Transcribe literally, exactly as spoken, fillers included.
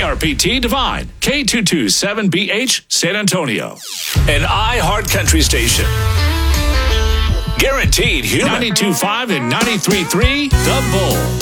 R P T Divine, K two two seven B H, San Antonio. An iHeart Country station. Guaranteed human. ninety-two point five and ninety-three point three, The Bull.